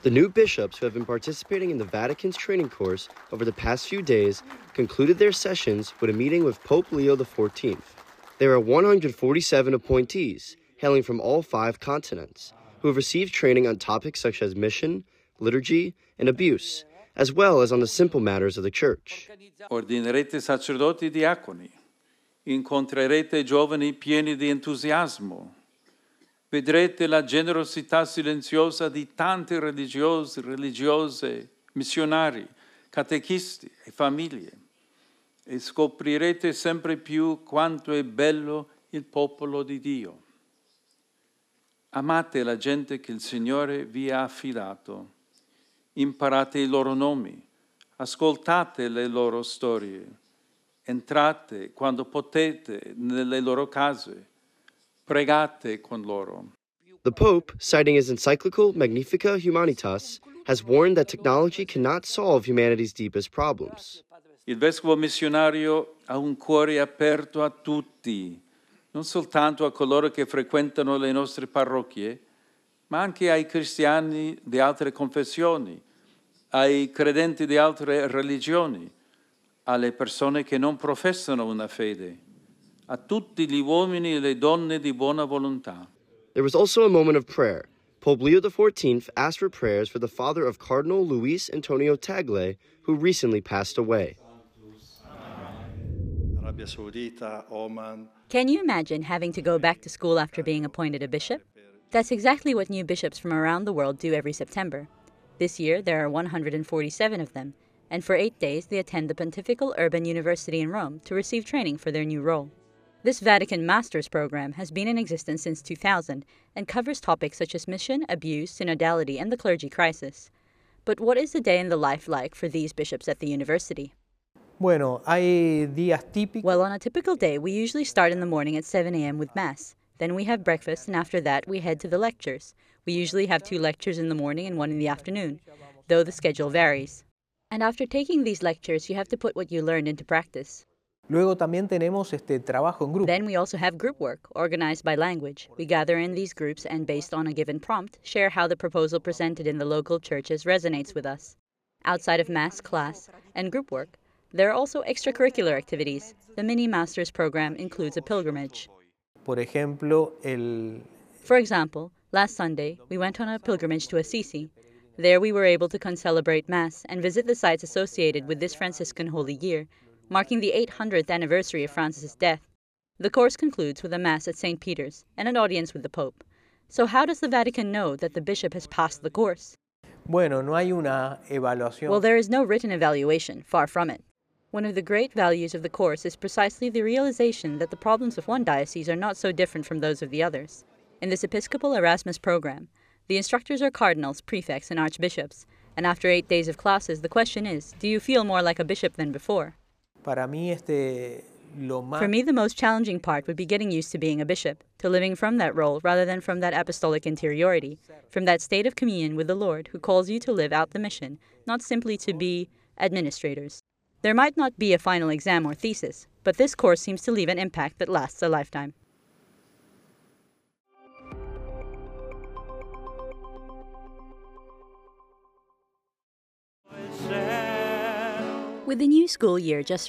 The new bishops who have been participating in the Vatican's training course over the past few days concluded their sessions with a meeting with Pope Leo XIV. There are 147 appointees, hailing from all 5 continents, who have received training on topics such as mission, liturgy, and abuse, as well as on the simple matters of the Church. Ordinerete sacerdoti e diaconi, incontrerete giovani pieni di entusiasmo, vedrete la generosità silenziosa di tanti religiosi, religiose, missionari, catechisti e famiglie e scoprirete sempre più quanto è bello il popolo di Dio. Amate la gente che il Signore vi ha affidato, imparate i loro nomi, ascoltate le loro storie, entrate quando potete nelle loro case, pregate con loro. The Pope, citing his encyclical Magnificat Humanitas, has warned that technology cannot solve humanity's deepest problems. Il vescovo missionario ha un cuore aperto a tutti, non soltanto a coloro che frequentano le nostre parrocchie, ma anche ai cristiani di altre confessioni, ai credenti di altre religioni, alle persone che non professano una fede, a tutti gli uomini e le donne di buona volontà. There was also a moment of prayer. Pope Leo XIV asked for prayers for the father of Cardinal Luis Antonio Tagle, who recently passed away. Can you imagine having to go back to school after being appointed a bishop? That's exactly what new bishops from around the world do every September. This year, there are 147 of them, and for 8 days they attend the Pontifical Urban University in Rome to receive training for their new role. This Vatican Master's program has been in existence since 2000 and covers topics such as mission, abuse, synodality, and the clergy crisis. But what is the day in the life like for these bishops at the university? Bueno, hay días típicos. Well, on a typical day, we usually start in the morning at 7 a.m. with Mass. Then we have breakfast, and after that, we head to the lectures. We usually have 2 lectures in the morning and 1 in the afternoon, though the schedule varies. And after taking these lectures, you have to put what you learned into practice. Luego también tenemos trabajo en grupo. Then we also have group work, organized by language. We gather in these groups and, based on a given prompt, share how the proposal presented in the local churches resonates with us. Outside of Mass, class, and group work, there are also extracurricular activities. The Mini Masters program includes a pilgrimage. For example, last Sunday, we went on a pilgrimage to Assisi. There we were able to concelebrate Mass and visit the sites associated with this Franciscan Holy Year, marking the 800th anniversary of Francis' death. The course concludes with a Mass at St. Peter's and an audience with the Pope. So how does the Vatican know that the bishop has passed the course? Bueno, no hay una evaluación. Well, there is no written evaluation, far from it. One of the great values of the course is precisely the realization that the problems of one diocese are not so different from those of the others. In this Episcopal Erasmus program, the instructors are cardinals, prefects, and archbishops. And after 8 days of classes, the question is, do you feel more like a bishop than before? For me, the most challenging part would be getting used to being a bishop, to living from that role rather than from that apostolic interiority, from that state of communion with the Lord who calls you to live out the mission, not simply to be administrators. There might not be a final exam or thesis, but this course seems to leave an impact that lasts a lifetime. With the new school year just